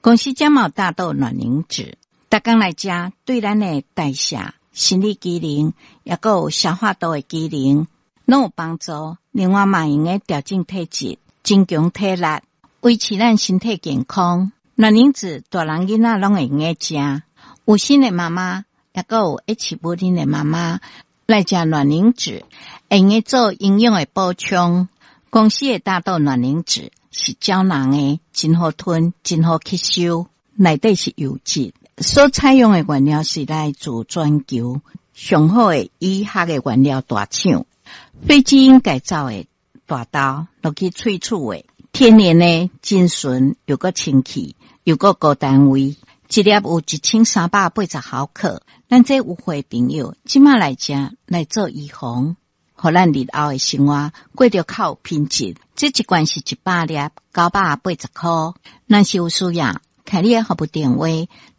公司感冒大豆卵磷脂，逐工来食，对咱的代谢、生理机能，也个有消化道的机能，拢有帮助。另外嘛，用个调整体质，增强体力，维持咱身体健康。卵磷脂大人囡仔拢会用个食，有心的妈妈，也个有H无磷的妈妈来食卵磷脂，会用个做营养的补充。公司的大豆卵磷脂是胶囊的，真好吞，真好吸收，内底是油脂。所采用的原料是来自全球上好的医学的原料大厂，非基因改造的大豆落去萃取的，天然的真纯，又个清气，又个高单位，一粒有1380毫克。咱这有会朋友即马来食来做预防，互咱日后的生活过着较有品质。这一罐是100粒980块，若是有需要，开你的服务电话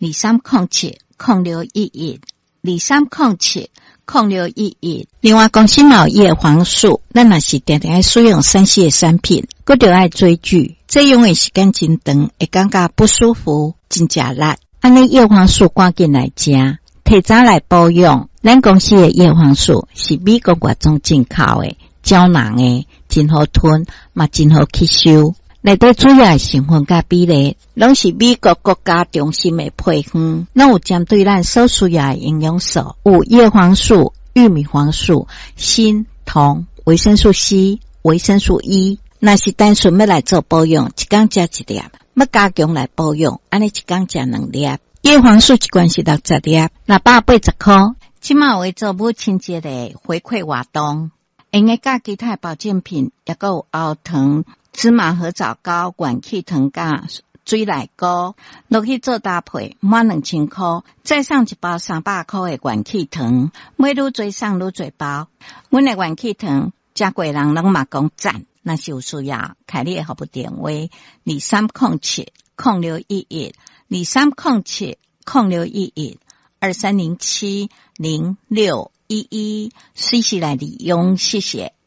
2307-0611，2307-0611。另外，公司嘛有叶黄素，咱若是定定爱使用3C的产品，佮着爱追剧，这用的时间真长，会感觉不舒服，真食力。安尼叶黄素赶紧来食，提早来保养。咱公司的叶黄素是美国外种进口的，胶囊的，真好吞，嘛真好吸收。内底主要的成分甲比例，拢是美国国家中心的配方，拢有针对咱所需要的营养素，有叶黄素、玉米黄素、锌、铜、维生素 C、维生素 E。若是单纯要来做保养，一天食一粒；要加强来保养，安尼一天食2粒。叶黄素一罐是60粒，680块。即马为做母亲节的回馈活动，用个甲其他的保健品，也个有熬糖、芝麻合枣膏、元气糖甲水奶膏，落去做搭配，满2000块，再送一包300块的元气糖，买愈多送愈多包。阮的元气糖，食过人拢嘛讲赞，若是有需要，开你的服务电话2307-0611，2307-0611，2307-0611，随时来利用，谢谢。